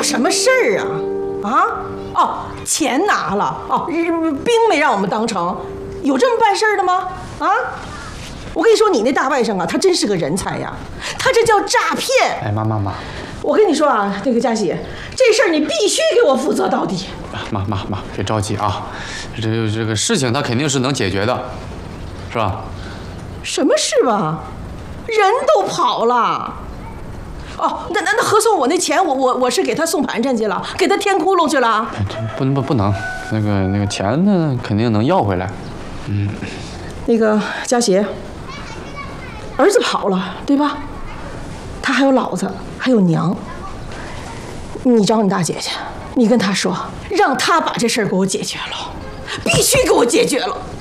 什么事儿啊？啊？哦，钱拿了，哦，兵没让我们当成，有这么办事儿的吗？啊？我跟你说，你那大外甥啊，他真是个人才呀，他这叫诈骗。 哎，妈， 我跟你说啊，那个佳喜，这事儿你必须给我负责到底。 妈，别着急啊，这个事情他肯定是能解决的，是吧？ 什么事吧？人都跑了。哦，那合算我那钱，我是给他送盘缠去了，给他填窟窿去了。 不能，那个钱呢，肯定能要回来。 那个佳喜，儿子跑了，对吧？他还有老子，还有娘。你找你大姐去，你跟她说，让她把这事儿给我解决了，必须给我解决了。